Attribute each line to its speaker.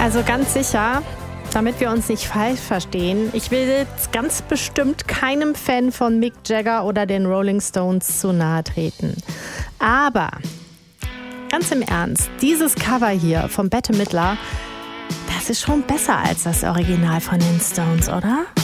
Speaker 1: Also ganz sicher, damit wir uns nicht falsch verstehen, ich will jetzt ganz bestimmt keinem Fan von Mick Jagger oder den Rolling Stones zu nahe treten. Aber ganz im Ernst, dieses Cover hier von Bette Midler, das ist schon besser als das Original von den Stones, oder?